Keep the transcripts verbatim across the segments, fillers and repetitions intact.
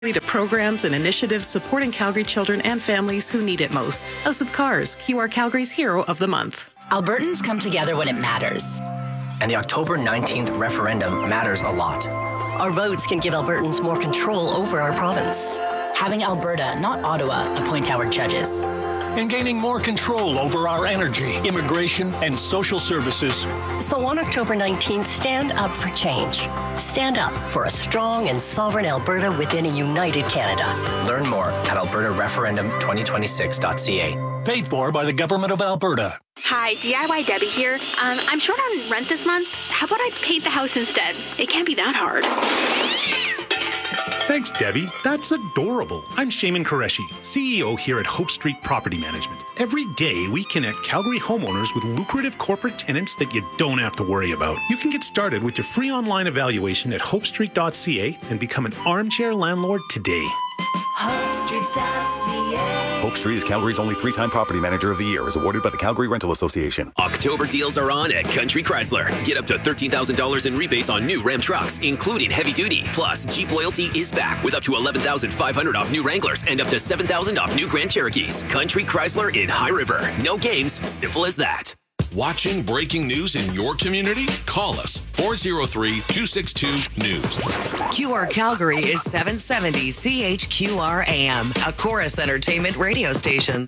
to programs and initiatives supporting Calgary children and families who need it most. House of Cars, Q R Calgary's Hero of the Month. Albertans come together when it matters. And the October nineteenth referendum matters a lot. Our votes can give Albertans more control over our province. Having Alberta, not Ottawa, appoint our judges. And gaining more control over our energy, immigration, and social services. So on October nineteenth, stand up for change. Stand up for a strong and sovereign Alberta within a united Canada. Learn more at alberta referendum twenty twenty-six dot c a. Paid for by the Government of Alberta. Hi, D I Y Debbie here. Um, I'm short on rent this month. How about I paint the house instead? It can't be that hard. Thanks, Debbie. That's adorable. I'm Shaman Qureshi, C E O here at Hope Street Property Management. Every day, we connect Calgary homeowners with lucrative corporate tenants that you don't have to worry about. You can get started with your free online evaluation at hope street dot c a and become an armchair landlord today. hope street dot c a. Hope Street is Calgary's only three-time Property Manager of the Year, is awarded by the Calgary Rental Association. October deals are on at Country Chrysler. Get up to thirteen thousand dollars in rebates on new Ram trucks, including heavy duty. Plus, Jeep Loyalty is back with up to eleven thousand five hundred dollars off new Wranglers and up to seven thousand dollars off new Grand Cherokees. Country Chrysler in High River. No games, simple as that. Watching breaking news in your community? Call us, four oh three, two six two, news. Q R Calgary is seven seventy C H Q R A M, a Chorus Entertainment radio station.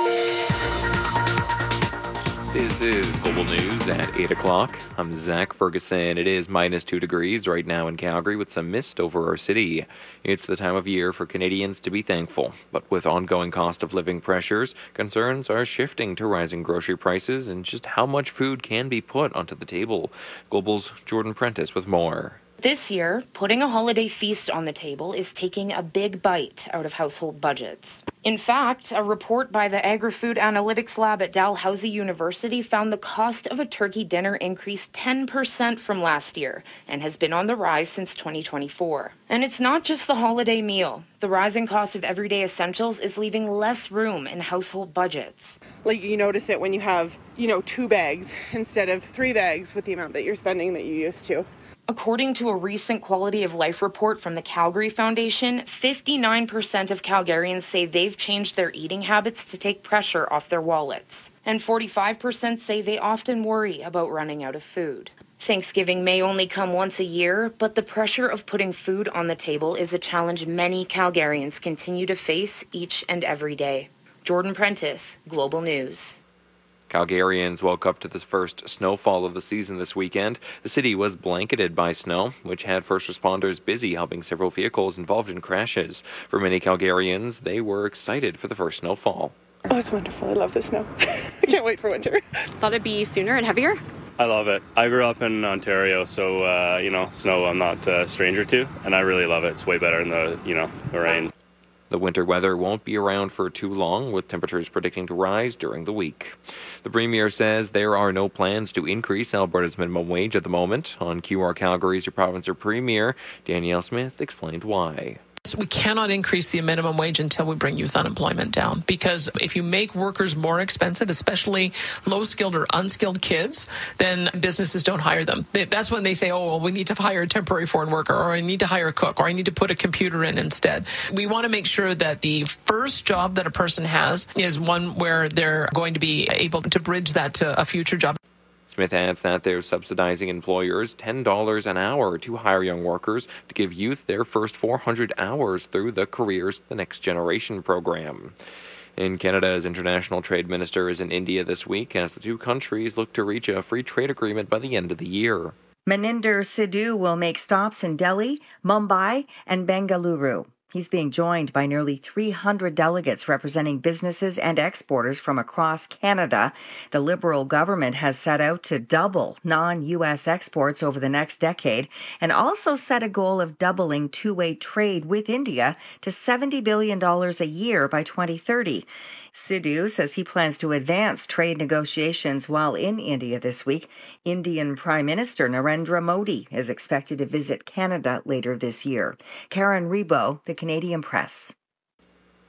This is Global News at eight o'clock. I'm Zach Ferguson. It is minus two degrees right now in Calgary with some mist over our city. It's the time of year for Canadians to be thankful. But with ongoing cost of living pressures, concerns are shifting to rising grocery prices and just how much food can be put onto the table. Global's Jordan Prentice with more. This year, putting a holiday feast on the table is taking a big bite out of household budgets. In fact, a report by the Agri-Food Analytics Lab at Dalhousie University found the cost of a turkey dinner increased ten percent from last year and has been on the rise since twenty twenty-four. And it's not just the holiday meal. The rising cost of everyday essentials is leaving less room in household budgets. Like, you notice it when you have, you know, two bags instead of three bags with the amount that you're spending that you used to. According to a recent quality of life report from the Calgary Foundation, fifty-nine percent of Calgarians say they've changed their eating habits to take pressure off their wallets. And forty-five percent say they often worry about running out of food. Thanksgiving may only come once a year, but the pressure of putting food on the table is a challenge many Calgarians continue to face each and every day. Jordan Prentice, Global News. Calgarians woke up to the first snowfall of the season this weekend. The city was blanketed by snow, which had first responders busy helping several vehicles involved in crashes. For many Calgarians, they were excited for the first snowfall. Oh, it's wonderful. I love the snow. I can't wait for winter. Thought it'd be sooner and heavier? I love it. I grew up in Ontario, so, uh, you know, snow I'm not a stranger to, and I really love it. It's way better than the, you know, the rain. The winter weather won't be around for too long, with temperatures predicting to rise during the week. The Premier says there are no plans to increase Alberta's minimum wage at the moment. On Q R Calgary's Your Province or Premier, Danielle Smith explained why. We cannot increase the minimum wage until we bring youth unemployment down, because if you make workers more expensive, especially low-skilled or unskilled kids, then businesses don't hire them. That's when they say, oh, well, we need to hire a temporary foreign worker, or I need to hire a cook, or I need to put a computer in instead. We want to make sure that the first job that a person has is one where they're going to be able to bridge that to a future job. Smith adds that they're subsidizing employers ten dollars an hour to hire young workers to give youth their first four hundred hours through the Careers the Next Generation program. In Canada's international trade minister is in India this week as the two countries look to reach a free trade agreement by the end of the year. Maninder Sidhu will make stops in Delhi, Mumbai, and Bengaluru. He's being joined by nearly three hundred delegates representing businesses and exporters from across Canada. The Liberal government has set out to double non-U S exports over the next decade and also set a goal of doubling two-way trade with India to seventy billion dollars a year by twenty thirty. Sidhu says he plans to advance trade negotiations while in India this week. Indian Prime Minister Narendra Modi is expected to visit Canada later this year. Karen Rebo, The Canadian Press.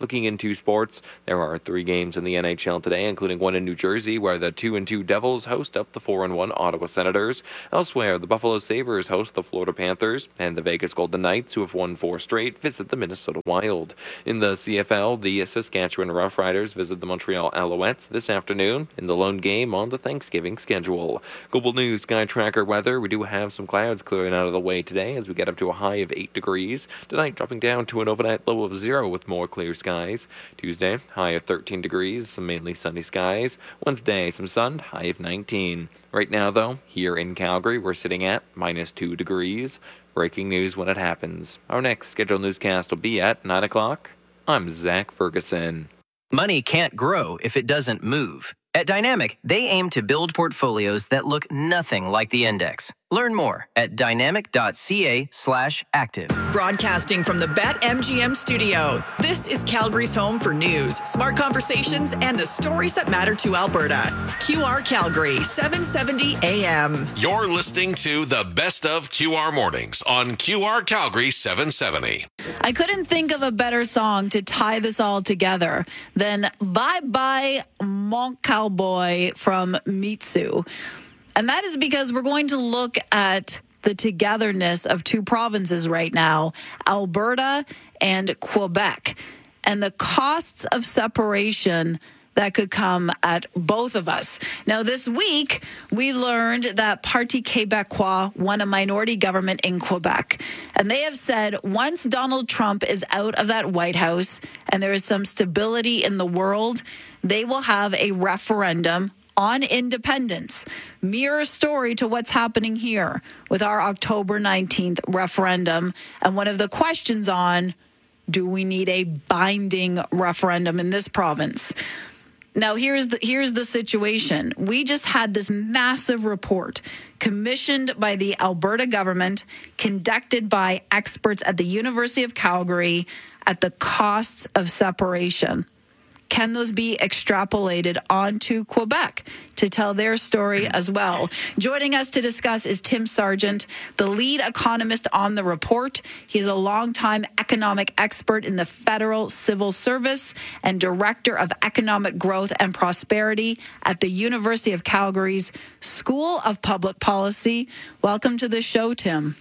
Looking into sports, there are three games in the N H L today, including one in New Jersey, where the two and two Devils host up the four and one Ottawa Senators. Elsewhere, the Buffalo Sabres host the Florida Panthers, and the Vegas Golden Knights, who have won four straight, visit the Minnesota Wild. In the C F L, the Saskatchewan Roughriders visit the Montreal Alouettes this afternoon in the lone game on the Thanksgiving schedule. Global News Sky Tracker weather. We do have some clouds clearing out of the way today as we get up to a high of eight degrees. Tonight, dropping down to an overnight low of zero with more clear skies. Tuesday, high of thirteen degrees, some mainly sunny skies. Wednesday, some sun, high of nineteen. Right now, though, here in Calgary, we're sitting at minus two degrees. Breaking news when it happens. Our next scheduled newscast will be at nine o'clock. I'm Zach Ferguson. Money can't grow if it doesn't move. At Dynamic, they aim to build portfolios that look nothing like the index. Learn more at dynamic.ca slash active. Broadcasting from the BetMGM studio, this is Calgary's home for news, smart conversations, and the stories that matter to Alberta. Q R Calgary, seven seventy A M. You're listening to the best of Q R mornings on Q R Calgary seven seventy. I couldn't think of a better song to tie this all together than Bye Bye Mon Cowboy from Mitsu. And that is because we're going to look at the togetherness of two provinces right now, Alberta and Quebec, and the costs of separation that could come at both of us. Now, this week, we learned that Parti Québécois won a minority government in Quebec. And they have said once Donald Trump is out of that White House and there is some stability in the world, they will have a referendum on independence. Mirror story to what's happening here with our October nineteenth referendum. And one of the questions on, do we need a binding referendum in this province? Now, here's the, here's the situation. We just had this massive report commissioned by the Alberta government, conducted by experts at the University of Calgary at the costs of separation. Can those be extrapolated onto Quebec to tell their story as well? Joining us to discuss is Tim Sargent, the lead economist on the report. He is a longtime economic expert in the Federal Civil Service and Director of Economic Growth and Prosperity at the University of Calgary's School of Public Policy. Welcome to the show, Tim.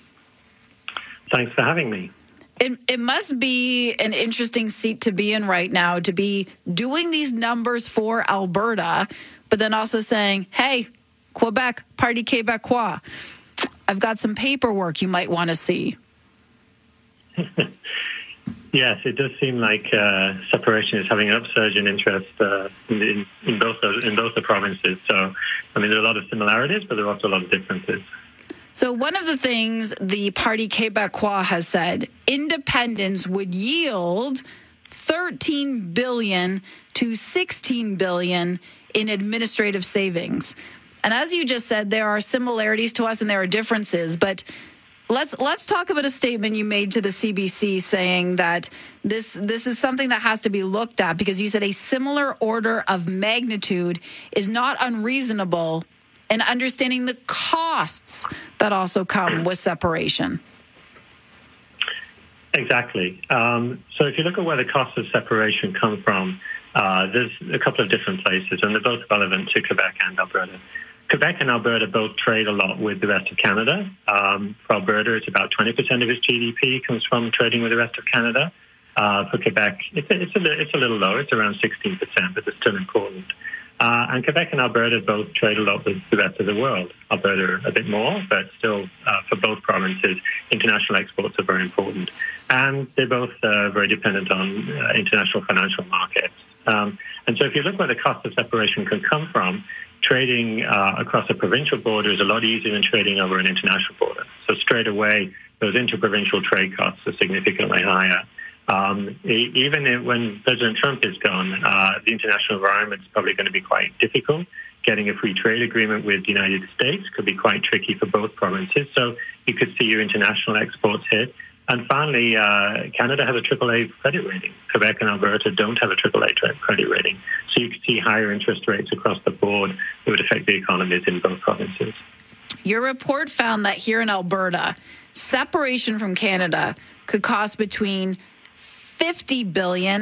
Thanks for having me. It, it must be an interesting seat to be in right now, to be doing these numbers for Alberta, but then also saying, hey, Quebec, Parti Québécois, I've got some paperwork you might want to see. Yes, it does seem like uh, separation is having an upsurge in interest uh, in, in, both the, in both the provinces. So, I mean, there are a lot of similarities, but there are also a lot of differences. So one of the things the Parti Québécois has said, independence would yield thirteen billion dollars to sixteen billion dollars in administrative savings. And as you just said, there are similarities to us and there are differences. But let's let's talk about a statement you made to the C B C saying that this this is something that has to be looked at, because you said a similar order of magnitude is not unreasonable, and understanding the costs that also come with separation. Exactly. Um, so if you look at where the costs of separation come from, uh, there's a couple of different places, and they're both relevant to Quebec and Alberta. Quebec and Alberta both trade a lot with the rest of Canada. Um, for Alberta, it's about twenty percent of its G D P comes from trading with the rest of Canada. Uh, for Quebec, it's a, it's, a, it's a little lower. It's around sixteen percent, but it's still important. Uh, and Quebec and Alberta both trade a lot with the rest of the world. Alberta a bit more, but still, uh, for both provinces, international exports are very important. And they're both uh, very dependent on uh, international financial markets. Um, and so if you look where the cost of separation can come from, trading uh, across a provincial border is a lot easier than trading over an international border. So straight away, those interprovincial trade costs are significantly higher. Um, even if, when President Trump is gone, uh, the international environment is probably going to be quite difficult. Getting a free trade agreement with the United States could be quite tricky for both provinces. So you could see your international exports hit. And finally, uh, Canada has a triple A credit rating. Quebec and Alberta don't have a triple A credit rating. So you could see higher interest rates across the board that would affect the economies in both provinces. Your report found that here in Alberta, separation from Canada could cost between fifty billion dollars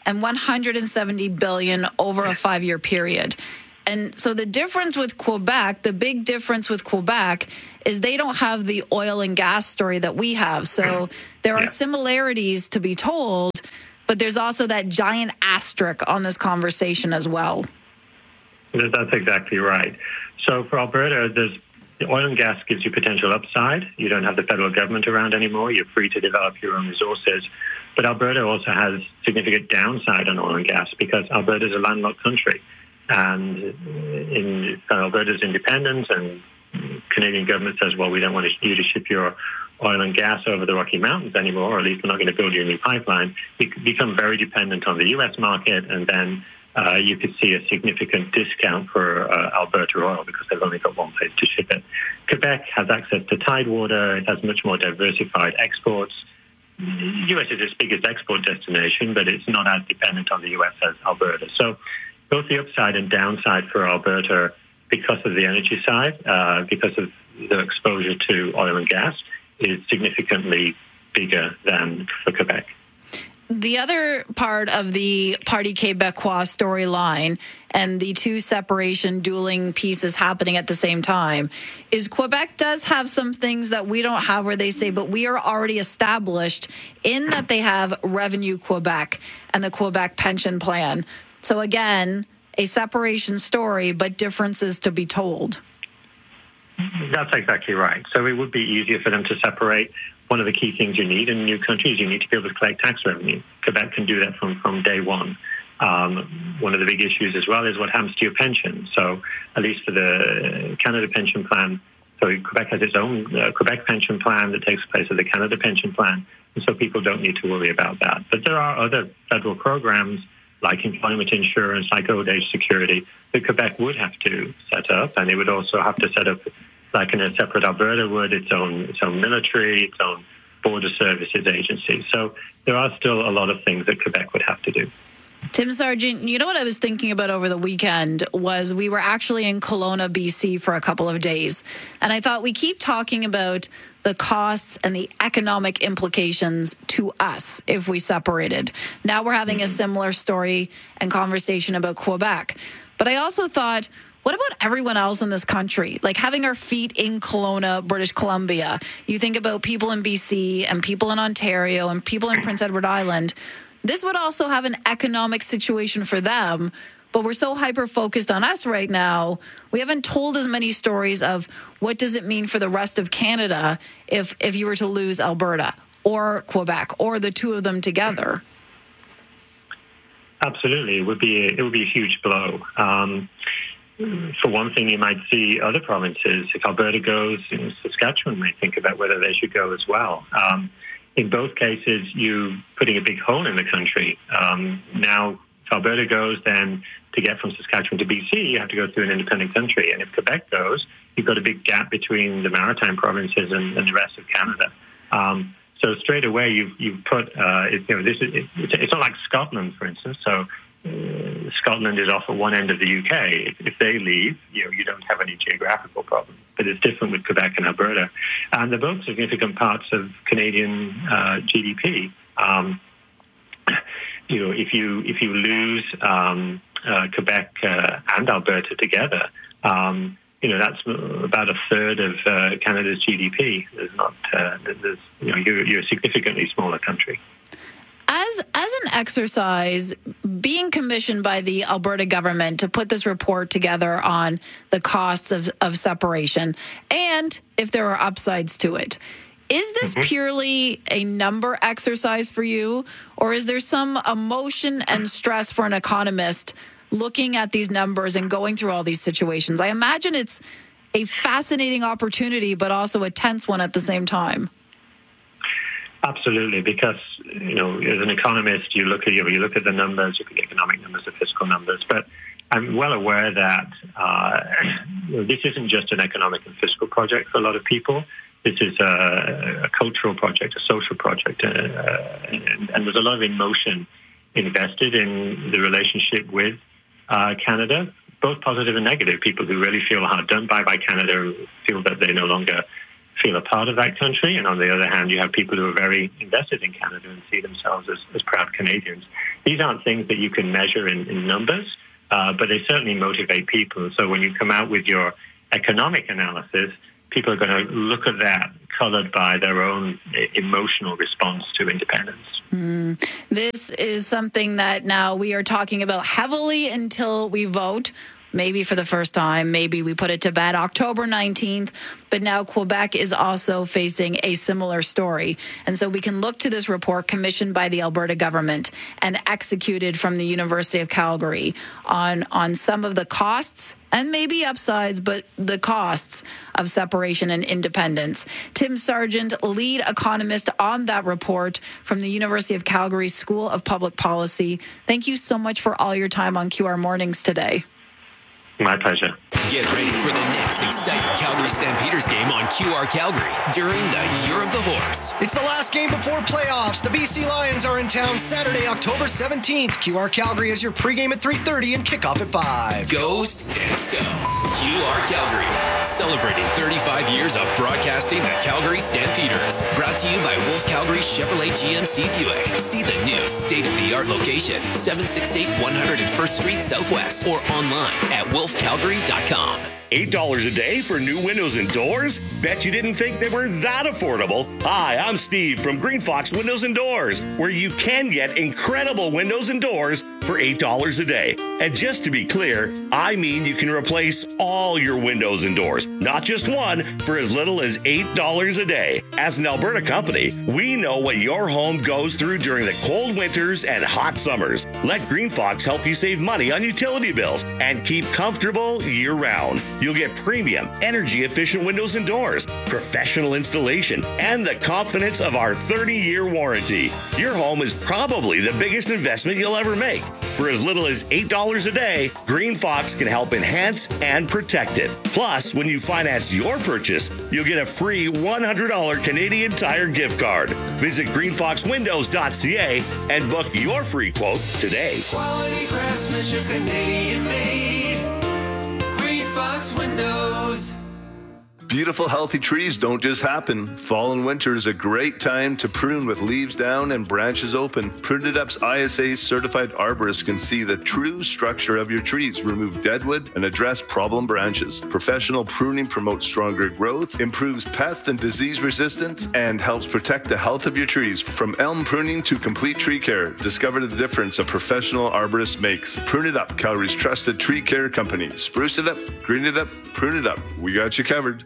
and one hundred seventy billion dollars over a five-year period. And so the difference with Quebec, the big difference with Quebec is they don't have the oil and gas story that we have. So there are similarities to be told, but there's also that giant asterisk on this conversation as well. That's exactly right. So for Alberta, there's the oil and gas gives you potential upside. You don't have the federal government around anymore. You're free to develop your own resources. But Alberta also has significant downside on oil and gas because Alberta is a landlocked country. And in Alberta's independence, and Canadian government says, well, we don't want you to ship your oil and gas over the Rocky Mountains anymore, or at least we're not going to build you a new pipeline. You become very dependent on the U S market, and then uh, you could see a significant discount for uh, Alberta oil because they've only got one place to ship it. Quebec has access to tidewater. It has much more diversified exports. The U S is its biggest export destination, but it's not as dependent on the U S as Alberta. So both the upside and downside for Alberta, because of the energy side, uh, because of the exposure to oil and gas, is significantly bigger than for Quebec. The other part of the Parti Québécois storyline and the two separation dueling pieces happening at the same time is Quebec does have some things that we don't have where they say, but we are already established in that they have Revenue Quebec and the Quebec pension plan. So again, a separation story, but differences to be told. That's exactly right. So it would be easier for them to separate. One of the key things you need in a new country is you need to be able to collect tax revenue. Quebec can do that from, from day one. Um, one of the big issues as well is what happens to your pension. So at least for the Canada pension plan, so Quebec has its own uh, Quebec pension plan that takes place of the Canada pension plan, and so people don't need to worry about that. But there are other federal programs like employment insurance, like old age security, that Quebec would have to set up, and it would also have to set up, like in a separate Alberta would, its own its own military, its own border services agency. So there are still a lot of things that Quebec would have to do. Tim Sargent, you know what I was thinking about over the weekend was we were actually in Kelowna, B C for a couple of days. And I thought we keep talking about the costs and the economic implications to us if we separated. Now we're having a similar story and conversation about Quebec. But I also thought, what about everyone else in this country? Like having our feet in Kelowna, British Columbia. You think about people in B C and people in Ontario and people in Prince Edward Island. This would also have an economic situation for them, but we're so hyper-focused on us right now, we haven't told as many stories of what does it mean for the rest of Canada if, if you were to lose Alberta or Quebec or the two of them together. Absolutely. It would be a, it would be a huge blow. Um, for one thing, you might see other provinces. If Alberta goes, you know, Saskatchewan may think about whether they should go as well. Um, In both cases, you're putting a big hole in the country. Um, now, if Alberta goes, then to get from Saskatchewan to B C, you have to go through an independent country. And if Quebec goes, you've got a big gap between the maritime provinces and, and the rest of Canada. Um, so straight away, you've, you've put, uh, it, you know, this is, it, it's not like Scotland, for instance. So uh, Scotland is off at one end of the U K. If, if they leave, you know, you don't have any geographical problem. But it's different with Quebec and Alberta. And they're both significant parts of Canadian uh, G D P. Um, you know, if you if you lose um, uh, Quebec uh, and Alberta together, um, you know, that's about a third of uh, Canada's G D P. There's not, uh, there's, you know, you're, you're a significantly smaller country. As as an exercise, being commissioned by the Alberta government to put this report together on the costs of, of separation and if there are upsides to it, is this mm-hmm. purely a number exercise for you, or is there some emotion and stress for an economist looking at these numbers and going through all these situations? I imagine it's a fascinating opportunity, but also a tense one at the same time. Absolutely, because, you know, as an economist, you look at you, know, you look at the numbers, you look at the economic numbers, the fiscal numbers, but I'm well aware that uh, you know, this isn't just an economic and fiscal project for a lot of people. This is a, a cultural project, a social project, uh, and, and there's a lot of emotion invested in the relationship with uh, Canada, both positive and negative. People who really feel hard done by by Canada feel that they no longer feel a part of that country, and on the other hand, you have people who are very invested in Canada and see themselves as, as proud Canadians. These aren't things that you can measure in, in numbers, uh, but they certainly motivate people. So when you come out with your economic analysis, people are going to look at that colored by their own emotional response to independence. Mm. This is something that now we are talking about heavily until we vote. Maybe for the first time, maybe we put it to bed October nineteenth, but now Quebec is also facing a similar story. And so we can look to this report commissioned by the Alberta government and executed from the University of Calgary on, on some of the costs and maybe upsides, but the costs of separation and independence. Tim Sargent, lead economist on that report from the University of Calgary School of Public Policy. Thank you so much for all your time on Q R Mornings today. My pleasure. Get ready for the next exciting Calgary Stampeders game on Q R Calgary during the Year of the Horse. It's the last game before playoffs. The B C Lions are in town Saturday, October seventeenth. Q R Calgary is your pregame at three thirty and kickoff at five. Go Stamso. Q R Calgary, celebrating thirty-five years of broadcasting the Calgary Stampeders. Brought to you by Wolf Calgary Chevrolet G M C Buick. See the new state-of-the-art location, seven sixty-eight one hundred first Street Southwest, or online at wolf calgary dot com. eight dollars a day for new windows and doors? Bet you didn't think they were that affordable. Hi, I'm Steve from Green Fox Windows and Doors, where you can get incredible windows and doors for eight dollars a day. And just to be clear, I mean you can replace all your windows and doors, not just one, for as little as eight dollars a day. As an Alberta company, we know what your home goes through during the cold winters and hot summers. Let Green Fox help you save money on utility bills and keep comfortable year-round. You'll get premium, energy-efficient windows and doors, professional installation, and the confidence of our thirty-year warranty. Your home is probably the biggest investment you'll ever make. For as little as eight dollars a day, Green Fox can help enhance and protect it. Plus, when you finance your purchase, you'll get a free one hundred dollars Canadian Tire gift card. Visit green fox windows dot c a and book your free quote today. Quality craftsmanship, Canadian made. Green Fox Windows. Beautiful, healthy trees don't just happen. Fall and winter is a great time to prune with leaves down and branches open. Prune It Up's I S A certified arborists can see the true structure of your trees, remove deadwood, and address problem branches. Professional pruning promotes stronger growth, improves pest and disease resistance, and helps protect the health of your trees. From elm pruning to complete tree care, discover the difference a professional arborist makes. Prune It Up, Calgary's trusted tree care company. Spruce it up, green it up, prune it up. We got you covered.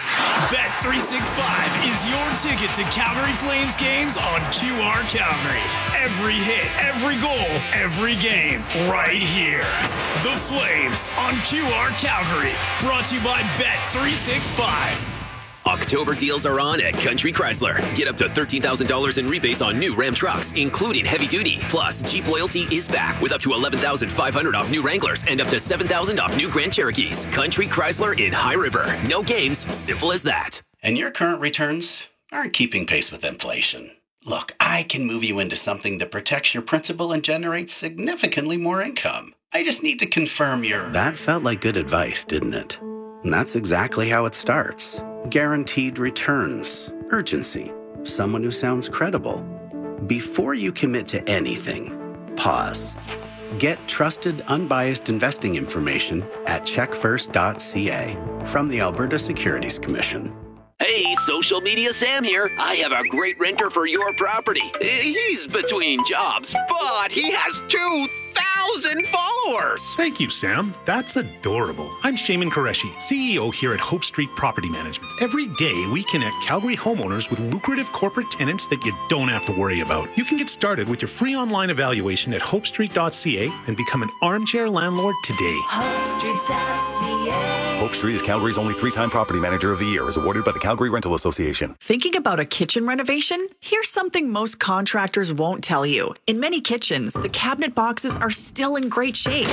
Bet three sixty-five is your ticket to Calgary Flames games on Q R Calgary. Every hit, every goal, every game, right here. The Flames on Q R Calgary. Brought to you by Bet three sixty-five. October deals are on at Country Chrysler. Get up to thirteen thousand dollars in rebates on new Ram trucks, including heavy duty. Plus, Jeep Loyalty is back with up to eleven thousand five hundred dollars off new Wranglers and up to seven thousand dollars off new Grand Cherokees. Country Chrysler in High River. No games, simple as that. And your current returns aren't keeping pace with inflation. Look, I can move you into something that protects your principal and generates significantly more income. I just need to confirm your... That felt like good advice, didn't it? And that's exactly how it starts. Guaranteed returns, urgency, someone who sounds credible. Before you commit to anything, pause. Get trusted, unbiased investing information at check first dot c a from the Alberta Securities Commission. Hey, Social Media Sam here. I have a great renter for your property. He's between jobs, but he has two thousand followers. Thank you, Sam. That's adorable. I'm Shaman Qureshi, C E O here at Hope Street Property Management. Every day, we connect Calgary homeowners with lucrative corporate tenants that you don't have to worry about. You can get started with your free online evaluation at hope street dot c a and become an armchair landlord today. hope street dot c a. Hope Street is Calgary's only three-time property manager of the year, is awarded by the Calgary Rental Association. Thinking about a kitchen renovation? Here's something most contractors won't tell you. In many kitchens, the cabinet boxes are still in great shape.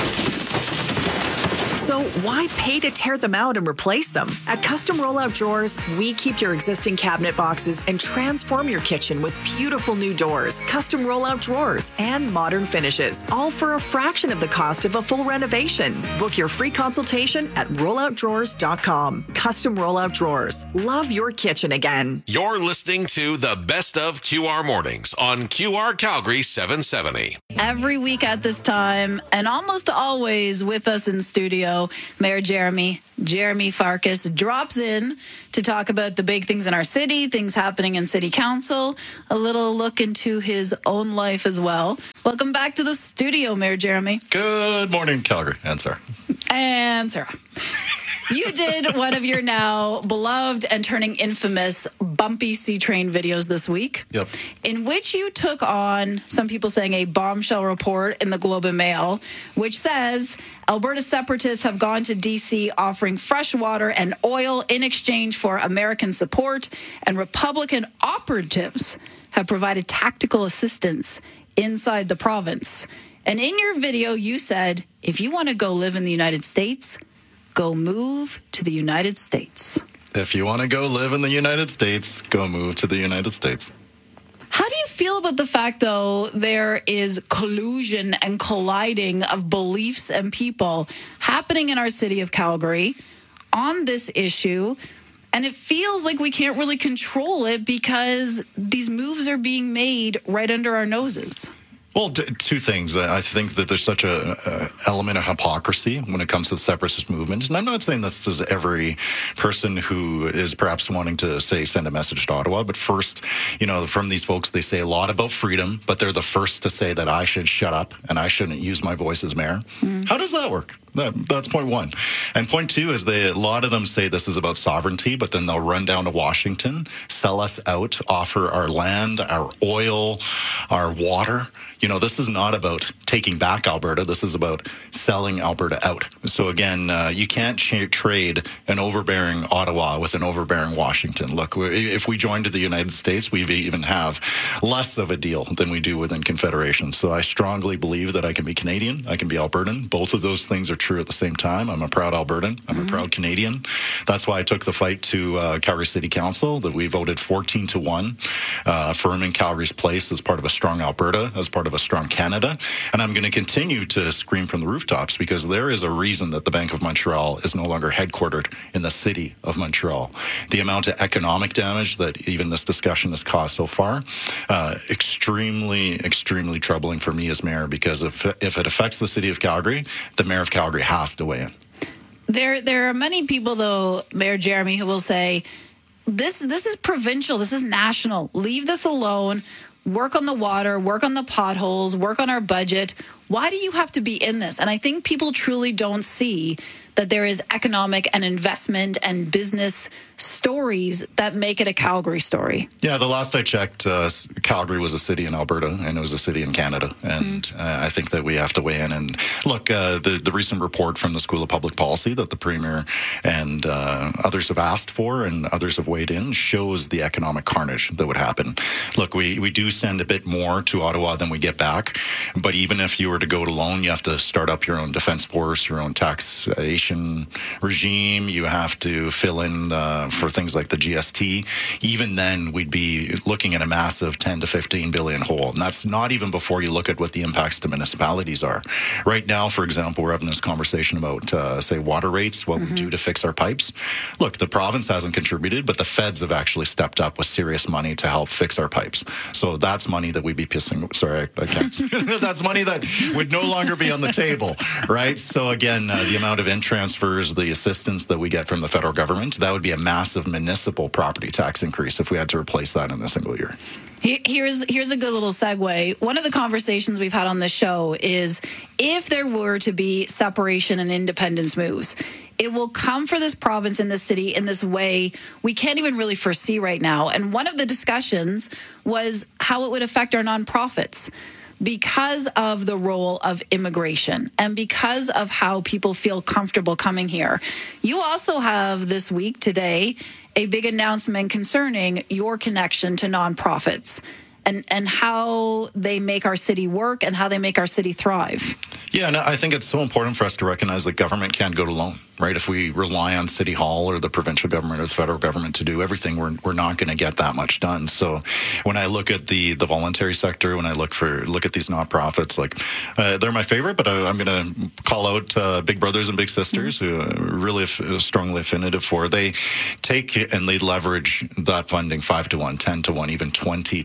So why pay to tear them out and replace them? At Custom Rollout Drawers, we keep your existing cabinet boxes and transform your kitchen with beautiful new doors, custom rollout drawers, and modern finishes, all for a fraction of the cost of a full renovation. Book your free consultation at rollout drawers dot com. Custom Rollout Drawers. Love your kitchen again. You're listening to the best of Q R Mornings on Q R Calgary seven seventy. every week at this time, and almost always with us in studio, Mayor Jeremy, Jeremy Farkas, drops in to talk about the big things in our city, things happening in City Council, a little look into his own life as well. Welcome back to the studio, Mayor Jeremy. Good morning, Calgary and Sarah. And Sarah. You did one of your now beloved and turning infamous bumpy C-Train videos this week. Yep. In which you took on, some people saying, a bombshell report in the Globe and Mail, which says Alberta separatists have gone to D C offering fresh water and oil in exchange for American support, and Republican operatives have provided tactical assistance inside the province. And in your video, you said, if you want to go live in the United States, go move to the United States. If you want to go live in the United States, go move to the United States. How do you feel about the fact, though, there is collusion and colliding of beliefs and people happening in our city of Calgary on this issue? And it feels like we can't really control it because these moves are being made right under our noses. Well, d- two things. I think that there's such a, a element of hypocrisy when it comes to the separatist movement. And I'm not saying this is every person who is perhaps wanting to, say, send a message to Ottawa. But first, you know, from these folks, they say a lot about freedom, but they're the first to say that I should shut up and I shouldn't use my voice as mayor. Mm. How does that work? That, that's point one. And point two is they, a lot of them say this is about sovereignty, but then they'll run down to Washington, sell us out, offer our land, our oil, our water. You know, this is not about taking back Alberta. This is about selling Alberta out. So again, uh, you can't ch- trade an overbearing Ottawa with an overbearing Washington. Look, if we joined the United States, we even have less of a deal than we do within Confederation. So I strongly believe that I can be Canadian, I can be Albertan. Both of those things are true at the same time. I'm a proud Albertan. I'm mm-hmm. a proud Canadian. That's why I took the fight to uh, Calgary City Council, that we voted fourteen to one, uh, affirming Calgary's place as part of a strong Alberta, as part of a strong Canada. And I'm going to continue to scream from the rooftops because there is a reason that the Bank of Montreal is no longer headquartered in the city of Montreal. The amount of economic damage that even this discussion has caused so far, uh, extremely, extremely troubling for me as mayor, because if, if it affects the city of Calgary, the mayor of Calgary has to weigh in. There, there are many people, though, Mayor Jeremy, who will say, this, this is provincial, this is national. Leave this alone. Work on the water, work on the potholes, work on our budget. Why do you have to be in this? And I think people truly don't see that there is economic and investment and business stories that make it a Calgary story. Yeah, the last I checked, uh, Calgary was a city in Alberta, and it was a city in Canada. And mm. uh, I think that we have to weigh in. And look, uh, the, the recent report from the School of Public Policy that the Premier and uh, others have asked for and others have weighed in shows the economic carnage that would happen. Look, we, we do send a bit more to Ottawa than we get back. But even if you were to go it alone, you have to start up your own defense force, your own taxation regime. You have to fill in uh, for things like the G S T. Even then, we'd be looking at a massive ten to fifteen billion hole. And that's not even before you look at what the impacts to municipalities are. Right now, for example, we're having this conversation about, uh, say, water rates, what mm-hmm. we do to fix our pipes. Look, the province hasn't contributed, but the feds have actually stepped up with serious money to help fix our pipes. So that's money that we'd be pissing. Sorry, I, I can't. That's money that would no longer be on the table, right? So again, uh, the amount of in transfers, the assistance that we get from the federal government, that would be a massive municipal property tax increase if we had to replace that in a single year. Here's here's a good little segue. One of the conversations we've had on this show is if there were to be separation and independence moves, it will come for this province and this city in this way we can't even really foresee right now. And one of the discussions was how it would affect our nonprofits, because of the role of immigration and because of how people feel comfortable coming here. You also have this week today a big announcement concerning your connection to nonprofits and, and how they make our city work and how they make our city thrive. Yeah, and I think it's so important for us to recognize that government can't go it alone, right? If we rely on City Hall or the provincial government or the federal government to do everything, we're we're not going to get that much done. So when I look at the the voluntary sector, when I look for look at these nonprofits, like uh, they're my favorite, but I, I'm going to call out uh, Big Brothers and Big Sisters, mm-hmm. who are really f- strongly affinitive for. They take and they leverage that funding five to one, ten to one, even twenty to one.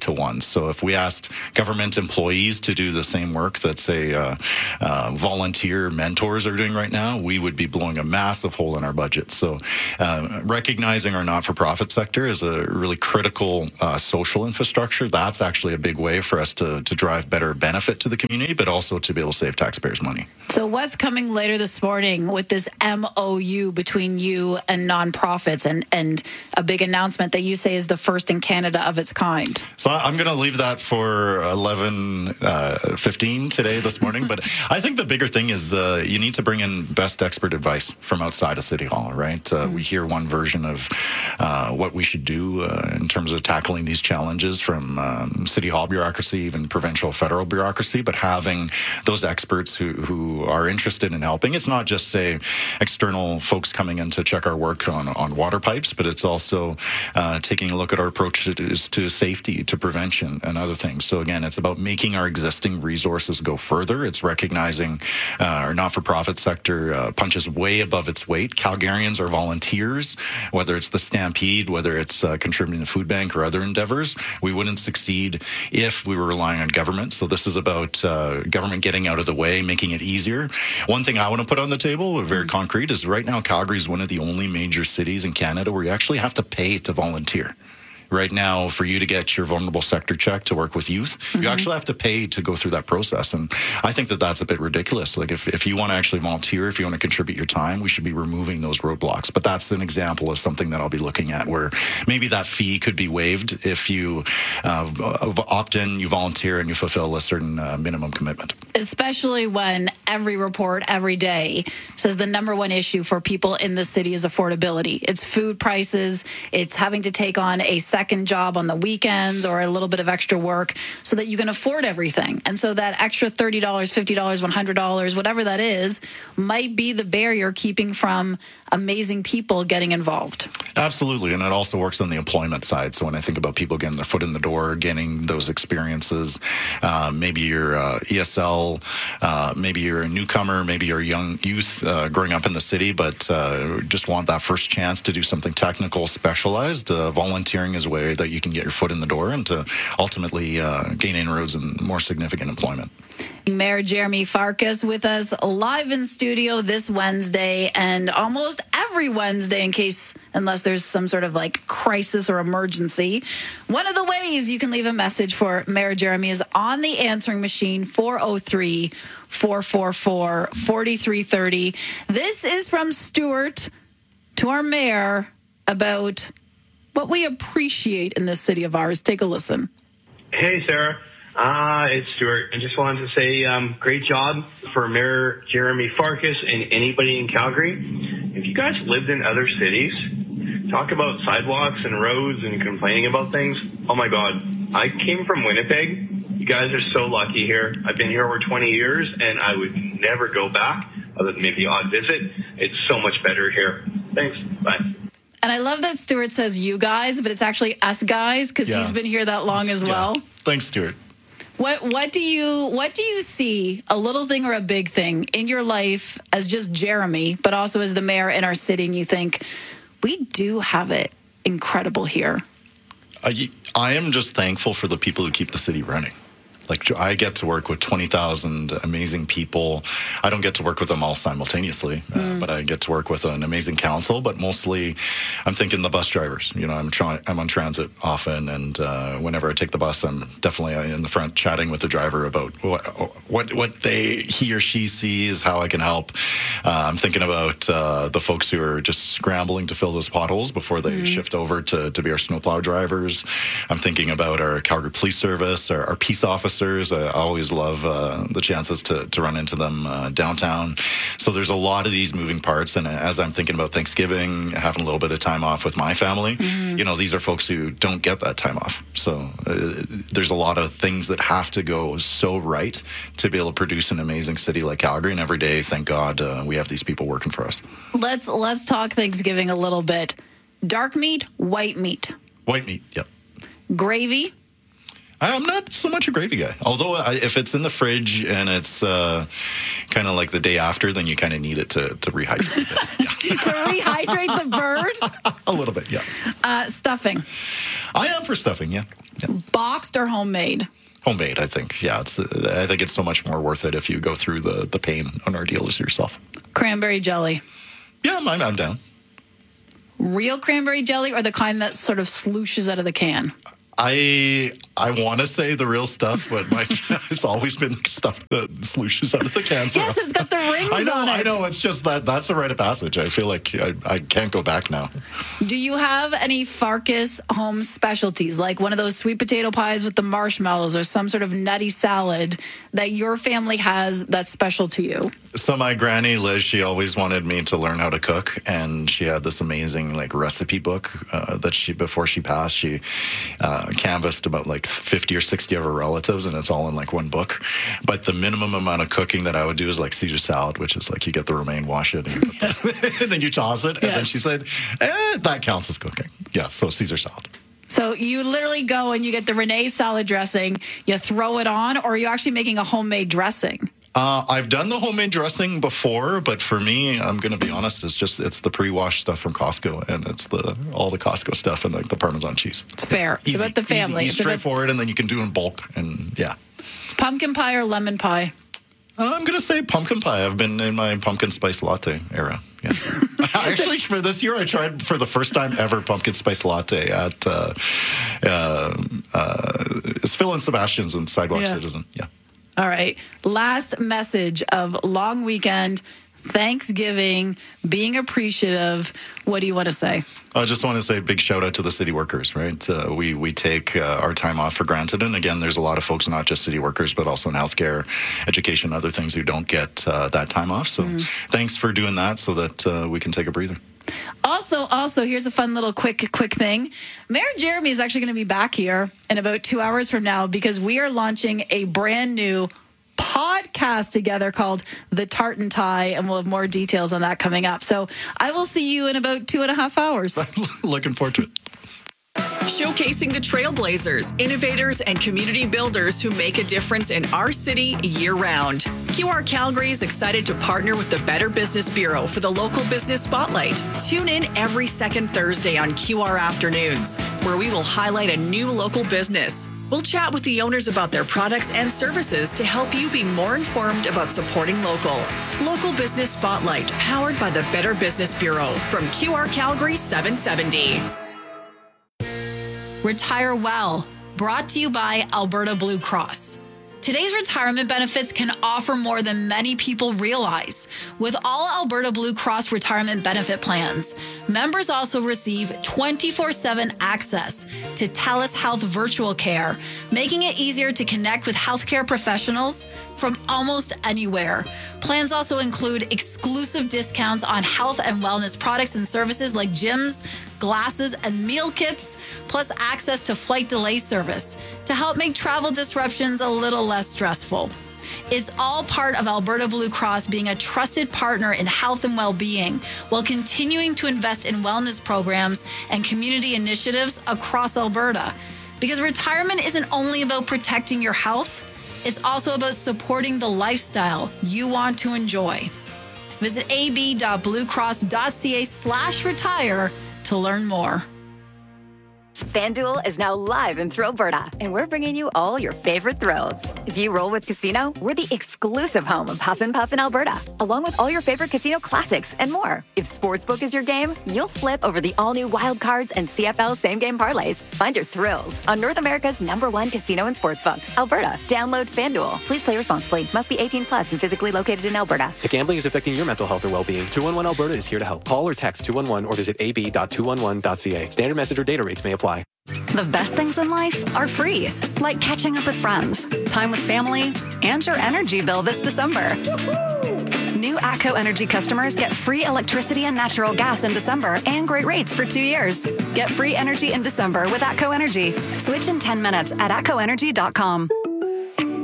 So if we asked government employees to do the same work that, say, uh, uh, volunteer mentors are doing right now, we would be blowing a massive hole in our budget. So uh, recognizing our not-for-profit sector is a really critical uh, social infrastructure. That's actually a big way for us to, to drive better benefit to the community, but also to be able to save taxpayers money. So what's coming later this morning with this M O U between you and nonprofits, and, and a big announcement that you say is the first in Canada of its kind? So I'm going to leave that for eleven fifteen today, this morning. But I think the bigger thing is uh, you need to bring in best expert advice from outside of City Hall, right? Uh, mm-hmm. We hear one version of uh, what we should do uh, in terms of tackling these challenges from um, City Hall bureaucracy, even provincial, federal bureaucracy, but having those experts who, who are interested in helping. It's not just, say, external folks coming in to check our work on, on water pipes, but it's also uh, taking a look at our approach to, to safety, to prevention, and other things. So again, it's about making our existing resources go further. It's recognizing uh, our not-for-profit sector uh, punches way above its weight. Calgarians are volunteers, whether it's the Stampede, whether it's uh, contributing to food bank or other endeavors. We wouldn't succeed if we were relying on government. So this is about uh, government getting out of the way, making it easier. One thing I want to put on the table, very mm-hmm. concrete, is right now Calgary is one of the only major cities in Canada where you actually have to pay to volunteer. Right now, for you to get your vulnerable sector check to work with youth, mm-hmm. you actually have to pay to go through that process. And I think that that's a bit ridiculous. Like, if, if you want to actually volunteer, if you want to contribute your time, we should be removing those roadblocks. But that's an example of something that I'll be looking at, where maybe that fee could be waived if you uh, opt in, you volunteer, and you fulfill a certain uh, minimum commitment. Especially when every report every day says the number one issue for people in the city is affordability. It's food prices. It's having to take on a second job on the weekends or a little bit of extra work so that you can afford everything. And so that extra thirty dollars, fifty dollars, one hundred dollars, whatever that is, might be the barrier keeping from amazing people getting involved. Absolutely. And it also works on the employment side. So when I think about people getting their foot in the door, getting those experiences, uh, maybe you're uh, E S L, uh, maybe you're a newcomer, maybe you're a young youth uh, growing up in the city, but uh, just want that first chance to do something technical, specialized. Uh, volunteering is a way that you can get your foot in the door and to ultimately uh, gain inroads and more significant employment. Mayor Jeremy Farkas with us live in studio this Wednesday, and almost every Wednesday, in case, unless there's some sort of like crisis or emergency. One of the ways you can leave a message for Mayor Jeremy is on the answering machine, four oh three, four four four, four three three oh. This is from Stuart to our mayor about what we appreciate in this city of ours. Take a listen. Hey, Sarah. Uh, it's Stuart. I just wanted to say um, great job for Mayor Jeremy Farkas and anybody in Calgary. If you guys lived in other cities, talk about sidewalks and roads and complaining about things. Oh, my God. I came from Winnipeg. You guys are so lucky here. I've been here over twenty years, and I would never go back other than maybe odd visit. It's so much better here. Thanks. Bye. And I love that Stuart says you guys, but it's actually us guys, because yeah. he's been here that long as well. Yeah. Thanks, Stuart. What what do you what do you see, a little thing or a big thing, in your life as just Jeremy, but also as the mayor in our city, and you think, we do have it incredible here? I, I am just thankful for the people who keep the city running. Like, I get to work with twenty thousand amazing people. I don't get to work with them all simultaneously, mm. uh, but I get to work with an amazing council. But mostly, I'm thinking the bus drivers. You know, I'm trying. I'm on transit often, and uh, whenever I take the bus, I'm definitely in the front chatting with the driver about what what what they he or she sees, how I can help. Uh, I'm thinking about uh, the folks who are just scrambling to fill those potholes before they mm. shift over to to be our snowplow drivers. I'm thinking about our Calgary Police Service, our, our peace officers. I always love uh, the chances to, to run into them uh, downtown. So there's a lot of these moving parts. And as I'm thinking about Thanksgiving, having a little bit of time off with my family, mm-hmm. you know, these are folks who don't get that time off. So uh, there's a lot of things that have to go so right to be able to produce an amazing city like Calgary. And every day, thank God, uh, we have these people working for us. Let's let's talk Thanksgiving a little bit. Dark meat, white meat. White meat, yep. Gravy. I'm not so much a gravy guy. Although I, if it's in the fridge and it's uh, kind of like the day after, then you kind of need it to, to rehydrate it. To rehydrate the bird? A little bit, yeah. Uh, stuffing. I am for stuffing, yeah. yeah. Boxed or homemade? Homemade, I think. Yeah, it's. Uh, I think it's so much more worth it if you go through the, the pain and ordeal as yourself. Cranberry jelly. Yeah, I'm, I'm down. Real cranberry jelly or the kind that sort of slooshes out of the can? I I want to say the real stuff, but my, it's always been stuff that slooshes out of the can. Yes, us. It's got the rings I know, on it. I know. It's just that that's a rite of passage. I feel like I, I can't go back now. Do you have any Farkas home specialties, like one of those sweet potato pies with the marshmallows or some sort of nutty salad that your family has that's special to you? So my granny, Liz, she always wanted me to learn how to cook, and she had this amazing like recipe book uh, that she, before she passed, she uh, canvassed about like fifty or sixty of her relatives, and it's all in like one book. But the minimum amount of cooking that I would do is like Caesar salad, which is like you get the romaine, wash it, and, you put yes. the, and then you toss it. Yes. And then she said, eh, that counts as cooking. Yeah, so Caesar salad. So you literally go and you get the Renee salad dressing, you throw it on, or are you actually making a homemade dressing? Uh, I've done the homemade dressing before, but for me, I'm going to be honest, it's just it's the pre-washed stuff from Costco, and it's the all the Costco stuff and like the Parmesan cheese. It's fair. Easy, it's about the family. Easy, it's straightforward, about... and then you can do it in bulk, and yeah. Pumpkin pie or lemon pie? Uh, I'm going to say pumpkin pie. I've been in my pumpkin spice latte era. Yeah. Actually, for this year, I tried for the first time ever pumpkin spice latte at uh, uh, uh, it's Phil and Sebastian's in Sidewalk yeah. Citizen. Yeah. All right. Last message of long weekend, Thanksgiving, being appreciative. What do you want to say? I just want to say a big shout out to the city workers, right? Uh, we we take uh, our time off for granted. And again, there's a lot of folks, not just city workers, but also in healthcare, education, other things who don't get uh, that time off. So mm. thanks for doing that so that uh, we can take a breather. Also, also, here's a fun little quick, quick thing. Mayor Jeremy is actually going to be back here in about two hours from now because we are launching a brand new podcast together called The Tartan Tie, and we'll have more details on that coming up. So I will see you in about two and a half hours. Looking forward to it. Showcasing the trailblazers, innovators, and community builders who make a difference in our city year-round. Q R Calgary is excited to partner with the Better Business Bureau for the Local Business Spotlight. Tune in every second Thursday on Q R Afternoons, where we will highlight a new local business. We'll chat with the owners about their products and services to help you be more informed about supporting local. Local Business Spotlight, powered by the Better Business Bureau from Q R Calgary seven seventy. Retire Well, brought to you by Alberta Blue Cross. Today's retirement benefits can offer more than many people realize. With all Alberta Blue Cross retirement benefit plans, members also receive twenty-four seven access to TELUS Health virtual care, making it easier to connect with healthcare professionals from almost anywhere. Plans also include exclusive discounts on health and wellness products and services like gyms, glasses, and meal kits, plus access to flight delay service to help make travel disruptions a little less stressful. It's all part of Alberta Blue Cross being a trusted partner in health and well-being while continuing to invest in wellness programs and community initiatives across Alberta. Because retirement isn't only about protecting your health, it's also about supporting the lifestyle you want to enjoy. Visit ab.bluecross.ca slash retire to learn more. FanDuel is now live in Thrillberta, and we're bringing you all your favorite thrills. If you roll with Casino, we're the exclusive home of Huff and Puff in Alberta, along with all your favorite casino classics and more. If Sportsbook is your game, you'll flip over the all-new Wild Cards and C F L same-game parlays. Find your thrills on North America's number one casino and sportsbook, Alberta. Download FanDuel. Please play responsibly. Must be eighteen plus and physically located in Alberta. If gambling is affecting your mental health or well-being, two one one Alberta is here to help. Call or text two one one or visit a b dot two one one dot c a. Standard message or data rates may apply. The best things in life are free, like catching up with friends, time with family, and your energy bill this December. New ATCO Energy customers get free electricity and natural gas in December and great rates for two years. Get free energy in December with ATCO Energy. Switch in ten minutes at atco energy dot com.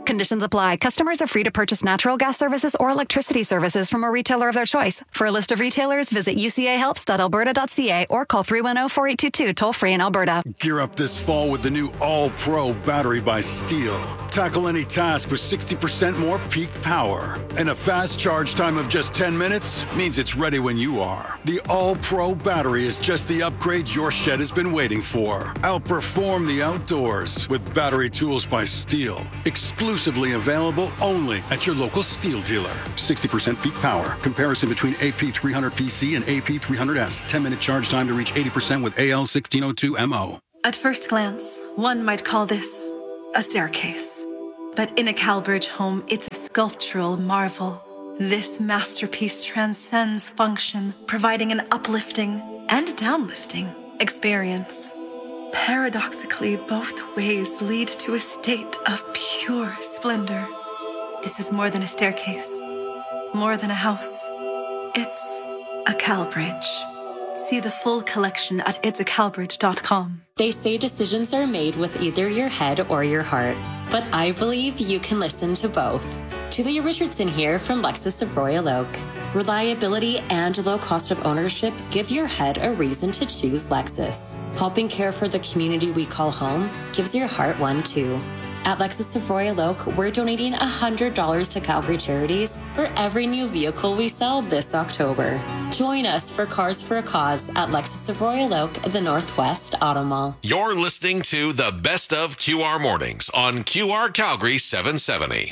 Conditions apply. Customers are free to purchase natural gas services or electricity services from a retailer of their choice. For a list of retailers, visit u c a helps dot alberta dot c a or call three one zero, four eight two two, toll free in Alberta. Gear up this fall with the new All-Pro battery by Steel. Tackle any task with sixty percent more peak power. And a fast charge time of just ten minutes means it's ready when you are. The All-Pro battery is just the upgrade your shed has been waiting for. Outperform the outdoors with battery tools by Steel. Exclusively available only at your local Steel dealer. sixty percent peak power. Comparison between A P three hundred P C and A P three hundred S. ten minute charge time to reach eighty percent with A L sixteen oh two M O. At first glance, one might call this a staircase. But in a CalBridge home, it's a sculptural marvel. This masterpiece transcends function, providing an uplifting and downlifting experience. Paradoxically, both ways lead to a state of pure splendor. This is more than a staircase, more than a house. It's a CalBridge. See the full collection at its a calbridge dot com. They say decisions are made with either your head or your heart, but I believe you can listen to both. Julia Richardson here from Lexus of Royal Oak. Reliability and low cost of ownership give your head a reason to choose Lexus. Helping care for the community we call home gives your heart one too. At Lexus of Royal Oak, we're donating one hundred dollars to Calgary Charities for every new vehicle we sell this October. Join us for Cars for a Cause at Lexus of Royal Oak at the Northwest Auto Mall. You're listening to the Best of Q R Mornings on Q R Calgary seven seventy.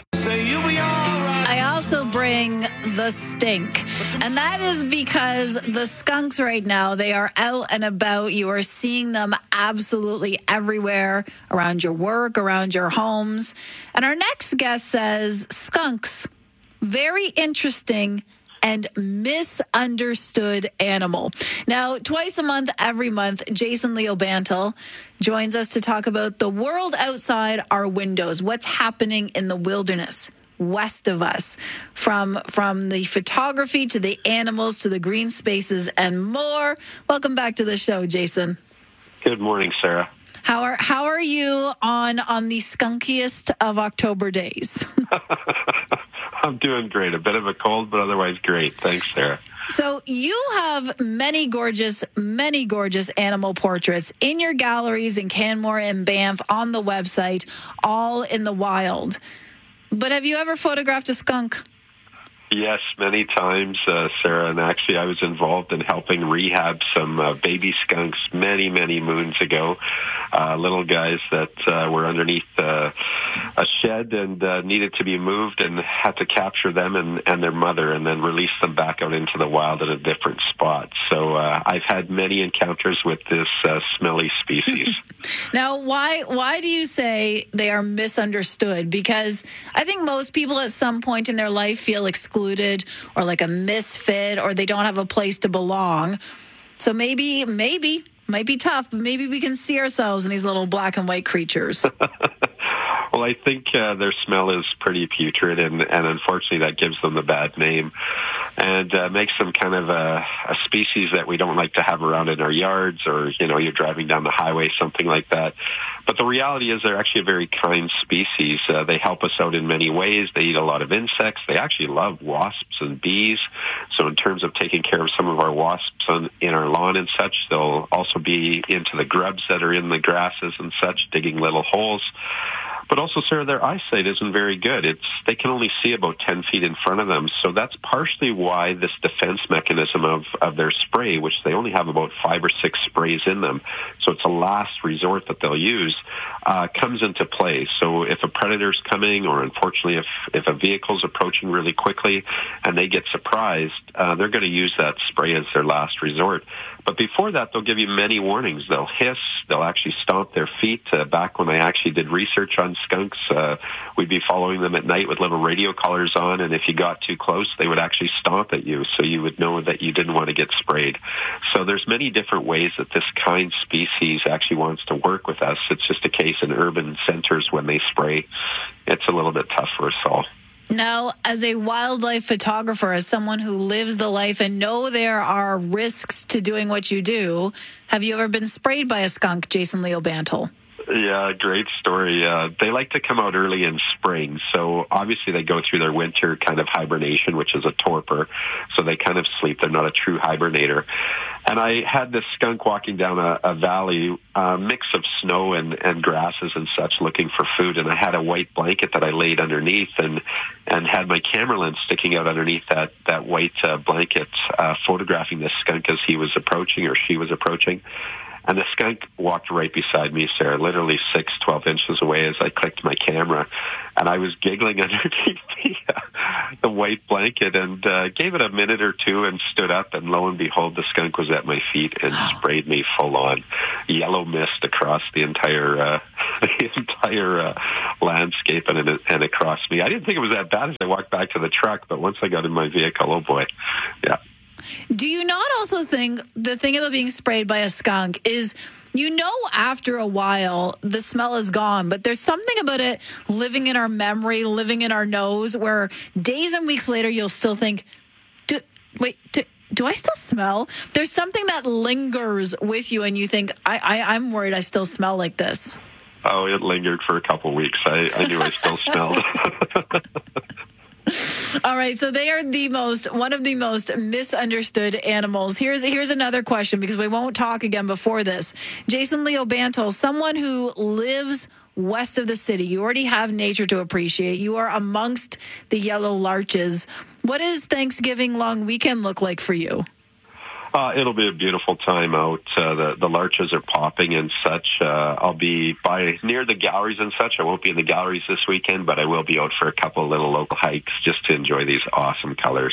I also bring the stink. And that is because the skunks right now, they are out and about. You are seeing them absolutely everywhere, around your work, around your homes. And our next guest says skunks, very interesting and misunderstood animal. Now, twice a month, every month, Jason Leo Bantle joins us to talk about the world outside our windows, what's happening in the wilderness west of us, from from the photography to the animals to the green spaces and more. Welcome back to the show, Jason. Good morning, Sarah. How are how are you on on the skunkiest of October days? I'm doing great. A bit of a cold, but otherwise great. Thanks, Sarah. So you have many gorgeous, many gorgeous animal portraits in your galleries in Canmore and Banff, on the website, all in the wild. But have you ever photographed a skunk? Yes, many times, uh, Sarah. And actually, I was involved in helping rehab some uh, baby skunks many, many moons ago. Uh, little guys that uh, were underneath uh, a shed and uh, needed to be moved, and had to capture them and, and their mother and then release them back out into the wild at a different spot. So uh, I've had many encounters with this uh, smelly species. Now, why why do you say they are misunderstood? Because I think most people at some point in their life feel excluded or like a misfit, or they don't have a place to belong. So maybe, maybe, might be tough, but maybe we can see ourselves in these little black and white creatures. Well, I think uh, their smell is pretty putrid, and, and unfortunately that gives them the bad name and uh, makes them kind of a, a species that we don't like to have around in our yards, or, you know, you're driving down the highway, something like that. But the reality is they're actually a very kind species. Uh, they help us out in many ways. They eat a lot of insects. They actually love wasps and bees. So in terms of taking care of some of our wasps on, in our lawn and such, they'll also be into the grubs that are in the grasses and such, digging little holes. But also, Sarah, their eyesight isn't very good. It's they can only see about ten feet in front of them. So that's partially why this defense mechanism of, of their spray, which they only have about five or six sprays in them, so it's a last resort that they'll use, uh, comes into play. So if a predator's coming, or unfortunately if, if a vehicle's approaching really quickly and they get surprised, uh, they're going to use that spray as their last resort. But before that, they'll give you many warnings. They'll hiss. They'll actually stomp their feet. Uh, back when I actually did research on skunks, uh, we'd be following them at night with little radio collars on, and if you got too close, they would actually stomp at you, so you would know that you didn't want to get sprayed. So there's many different ways that this kind species actually wants to work with us. It's just a case in urban centers when they spray, it's a little bit tough for us all. Now, as a wildlife photographer, as someone who lives the life and know there are risks to doing what you do, have you ever been sprayed by a skunk, Jason Leo Bantle? Yeah, great story. Uh, they like to come out early in spring. So obviously they go through their winter kind of hibernation, which is a torpor. So they kind of sleep. They're not a true hibernator. And I had this skunk walking down a, a valley, a mix of snow and, and grasses and such, looking for food. And I had a white blanket that I laid underneath and, and had my camera lens sticking out underneath that, that white uh, blanket, uh, photographing this skunk as he was approaching or she was approaching. And the skunk walked right beside me, Sarah, literally six, twelve inches away as I clicked my camera. And I was giggling underneath the, uh, the white blanket and uh, gave it a minute or two and stood up. And lo and behold, the skunk was at my feet and sprayed me full on. Yellow mist across the entire uh, the entire uh, landscape and, and across me. I didn't think it was that bad as I walked back to the truck, but once I got in my vehicle, oh boy, yeah. Do you not also think the thing about being sprayed by a skunk is, you know, after a while the smell is gone, but there's something about it living in our memory, living in our nose, where days and weeks later you'll still think, do, wait, do, do I still smell? There's something that lingers with you and you think, I, I, I'm worried I still smell like this. Oh, it lingered for a couple of weeks. I, I knew I still smelled. All right, so they are the most, one of the most misunderstood animals. Here's here's another question, because we won't talk again before this. Jason Leo Bantle, someone who lives west of the city. You already have nature to appreciate. You are amongst the yellow larches. What does Thanksgiving long weekend look like for you? Uh, it'll be a beautiful time out. Uh, the, the larches are popping and such. Uh, I'll be by near the galleries and such. I won't be in the galleries this weekend, but I will be out for a couple of little local hikes just to enjoy these awesome colors.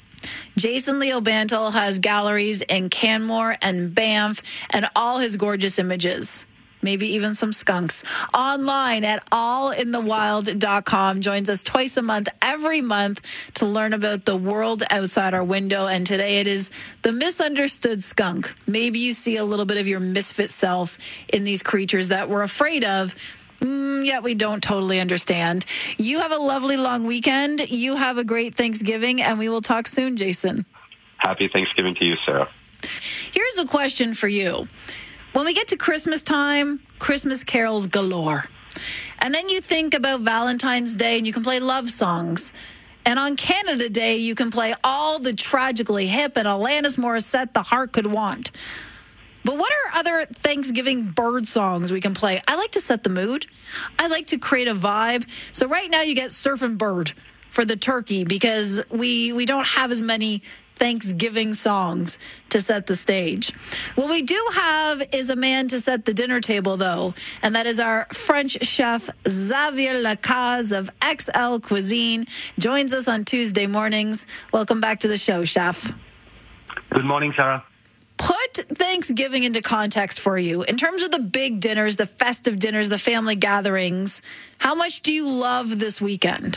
Jason Leo Bantle has galleries in Canmore and Banff and all his gorgeous images. Maybe even some skunks. Online at all in the wild dot com. Joins us twice a month, every month, to learn about the world outside our window. And today it is the misunderstood skunk. Maybe you see a little bit of your misfit self in these creatures that we're afraid of, mm, yet we don't totally understand. You have a lovely long weekend. You have a great Thanksgiving, and we will talk soon, Jason. Happy Thanksgiving to you, Sarah. Here's a question for you. When we get to Christmas time, Christmas carols galore. And then you think about Valentine's Day and you can play love songs. And on Canada Day, you can play all the tragically hip and Alanis Morissette the heart could want. But what are other Thanksgiving bird songs we can play? I like to set the mood. I like to create a vibe. So right now you get Surfin' Bird for the turkey, because we, we don't have as many Thanksgiving songs to set the stage. What we do have is a man to set the dinner table, though, and that is our French chef, Xavier Lacaze of X L Cuisine, joins us on Tuesday mornings. Welcome back to the show, chef. Good morning, Sarah. Put Thanksgiving into context for you. In terms of the big dinners, the festive dinners, the family gatherings, how much do you love this weekend?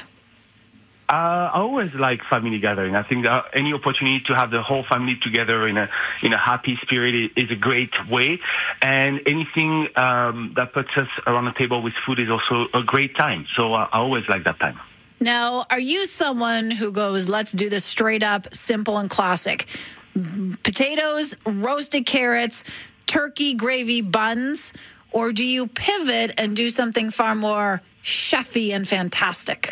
Uh, I always like family gathering. I think that any opportunity to have the whole family together in a in a happy spirit is a great way. And anything um, that puts us around the table with food is also a great time. So uh, I always like that time. Now, are you someone who goes, let's do this straight up, simple and classic? Potatoes, roasted carrots, turkey, gravy, buns? Or do you pivot and do something far more chefy and fantastic?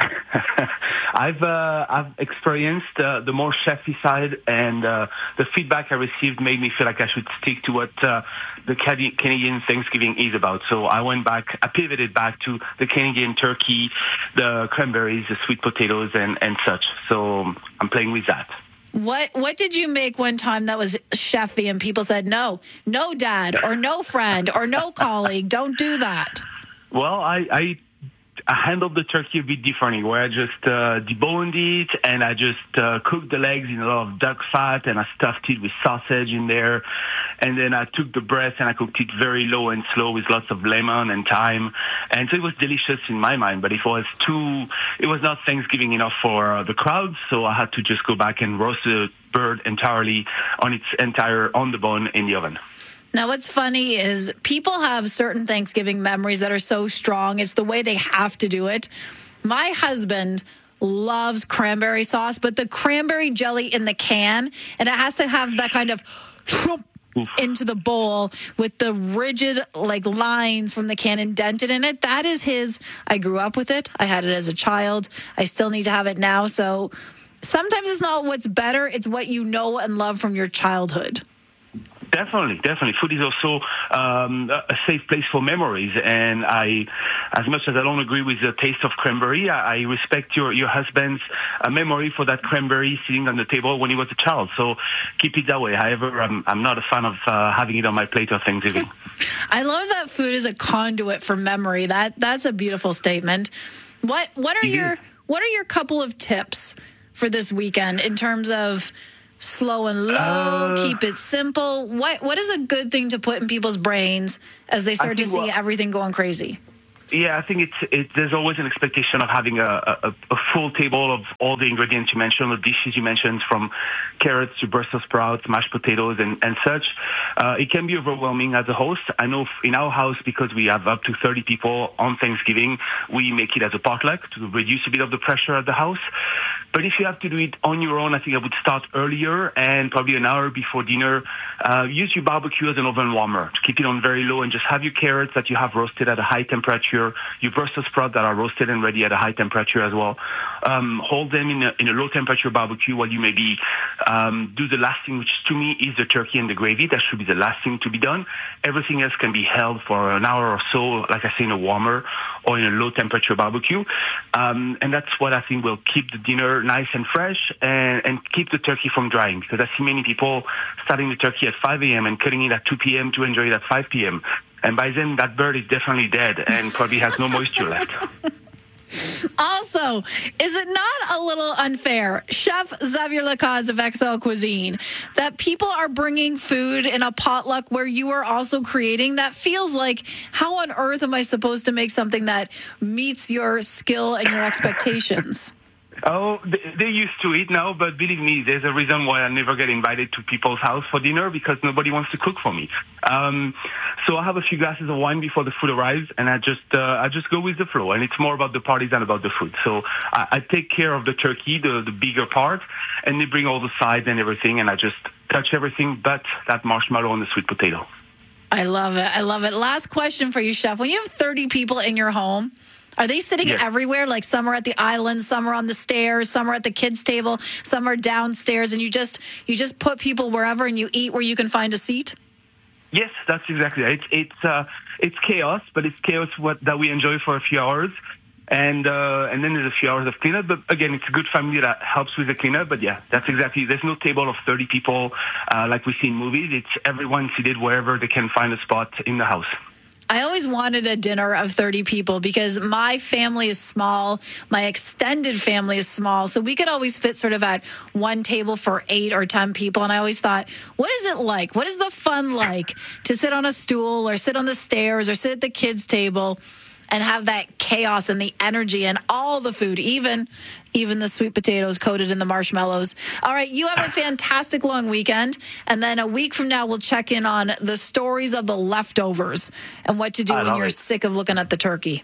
I've uh, I've experienced uh, the more chefy side, and uh, the feedback I received made me feel like I should stick to what uh, the Canadian Thanksgiving is about. So I went back, I pivoted back to the Canadian turkey, the cranberries, the sweet potatoes, and, and such. So I'm playing with that. What what did you make one time that was chefy and people said, no, no dad, or no friend, or no colleague, don't do that? Well, I... I I handled the turkey a bit differently, where I just uh, deboned it and I just uh, cooked the legs in a lot of duck fat, and I stuffed it with sausage in there. And then I took the breast and I cooked it very low and slow with lots of lemon and thyme. And so it was delicious in my mind, but it was too, it was not Thanksgiving enough for uh, the crowd. So I had to just go back and roast the bird entirely on its entire, on the bone in the oven. Now, what's funny is people have certain Thanksgiving memories that are so strong. It's the way they have to do it. My husband loves cranberry sauce, but the cranberry jelly in the can, and it has to have that kind of into the bowl with the rigid like lines from the can indented in it. That is his. I grew up with it. I had it as a child. I still need to have it now. So sometimes it's not what's better. It's what you know and love from your childhood. Definitely, definitely. Food is also um, a safe place for memories. And I, as much as I don't agree with the taste of cranberry, I, I respect your, your husband's uh, memory for that cranberry sitting on the table when he was a child. So keep it that way. However, I'm, I'm not a fan of uh, having it on my plate of Thanksgiving. I love that food is a conduit for memory. That That's a beautiful statement. What What are your What are your couple of tips for this weekend in terms of slow and low, uh, keep it simple? What What is a good thing to put in people's brains as they start to see what, everything going crazy? Yeah, I think it's it, there's always an expectation of having a, a, a full table of all the ingredients you mentioned, the dishes you mentioned, from carrots to Brussels sprouts, mashed potatoes, and, and such. Uh, it can be overwhelming as a host. I know in our house, because we have up to thirty people on Thanksgiving, we make it as a potluck to reduce a bit of the pressure at the house. But if you have to do it on your own, I think I would start earlier and probably an hour before dinner. Uh, use your barbecue as an oven warmer to keep it on very low, and just have your carrots that you have roasted at a high temperature, your Brussels sprouts that are roasted and ready at a high temperature as well. Um, hold them in a, in a low temperature barbecue while you maybe um, do the last thing, which to me is the turkey and the gravy. That should be the last thing to be done. Everything else can be held for an hour or so, like I say, in a warmer or in a low temperature barbecue. Um, and that's what I think will keep the dinner nice and fresh, and, and keep the turkey from drying, because I see many people starting the turkey at five a.m. and cutting it at two p.m. to enjoy it at five p.m. And by then, that bird is definitely dead and probably has no moisture left. Also, is it not a little unfair, Chef Xavier Lacaze of X L Cuisine, that people are bringing food in a potluck where you are also creating? That feels like, how on earth am I supposed to make something that meets your skill and your expectations? Oh, they're used to it now, but believe me, there's a reason why I never get invited to people's house for dinner, because nobody wants to cook for me. Um, so I have a few glasses of wine before the food arrives, and I just uh, I just go with the flow, and it's more about the party than about the food. So I, I take care of the turkey, the, the bigger part, and they bring all the sides and everything, and I just touch everything but that marshmallow and the sweet potato. I love it. I love it. Last question for you, Chef. When you have thirty people in your home, are they sitting yes. everywhere? Like some are at the island, some are on the stairs, some are at the kids' table, some are downstairs, and you just you just put people wherever and you eat where you can find a seat? Yes, that's exactly it. It's it's uh, it's chaos, but it's chaos what, that we enjoy for a few hours, and uh, and then there's a few hours of cleanup. But again, it's a good family that helps with the cleanup. But yeah, that's exactly. There's no table of thirty people uh, like we see in movies. It's everyone seated wherever they can find a spot in the house. I always wanted a dinner of thirty people because my family is small. My extended family is small. So we could always fit sort of at one table for eight or ten people. And I always thought, what is it like? What is the fun like to sit on a stool or sit on the stairs or sit at the kids' table and have that chaos and the energy and all the food, even even the sweet potatoes coated in the marshmallows. All right, you have a fantastic long weekend. And then a week from now, we'll check in on the stories of the leftovers and what to do when you're it. sick of looking at the turkey.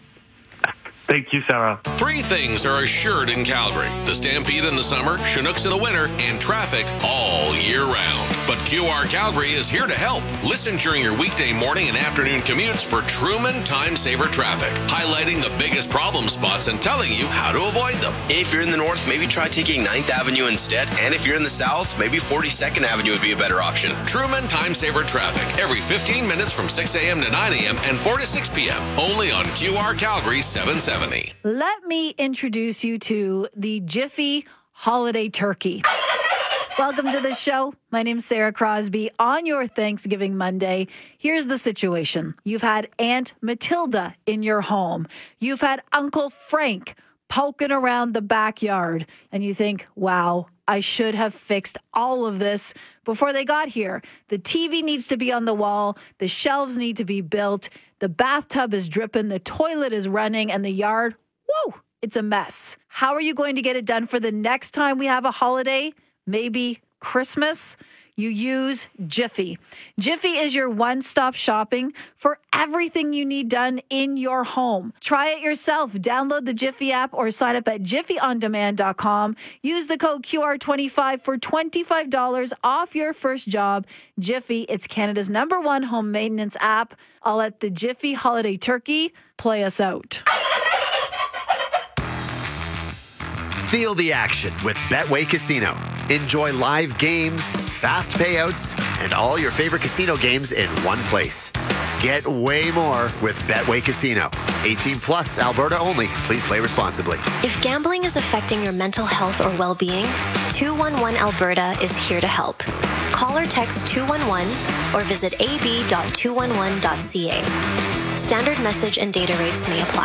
Thank you, Sarah. Three things are assured in Calgary: the Stampede in the summer, Chinooks in the winter, and traffic all year round. But Q R Calgary is here to help. Listen during your weekday morning and afternoon commutes for Truman Time Saver Traffic, highlighting the biggest problem spots and telling you how to avoid them. If you're in the north, maybe try taking ninth Avenue instead. And if you're in the south, maybe forty-second Avenue would be a better option. Truman Time Saver Traffic, every fifteen minutes from six a.m. to nine a.m. and four to six p.m. Only on Q R Calgary seven seventy. Let me introduce you to the Jiffy Holiday Turkey. Welcome to the show. My name's Sarah Crosby. On your Thanksgiving Monday, here's the situation. You've had Aunt Matilda in your home. You've had Uncle Frank poking around the backyard. And you think, wow, I should have fixed all of this before they got here. The T V needs to be on the wall. The shelves need to be built. The bathtub is dripping. The toilet is running. And the yard, whoa, it's a mess. How are you going to get it done for the next time we have a holiday? Maybe Christmas? you use Jiffy. Jiffy is your one-stop shopping for everything you need done in your home. Try it yourself. Download the Jiffy app or sign up at jiffy on demand dot com. Use the code Q R twenty-five for twenty-five dollars off your first job. Jiffy, it's Canada's number one home maintenance app. I'll let the Jiffy Holiday Turkey play us out. Feel the action with Betway Casino. Enjoy live games, fast payouts, and all your favorite casino games in one place. Get way more with Betway Casino. eighteen plus, Alberta only. Please play responsibly. If gambling is affecting your mental health or well-being, two one one Alberta is here to help. Call or text two one one or visit a b dot two one one dot c a. Standard message and data rates may apply.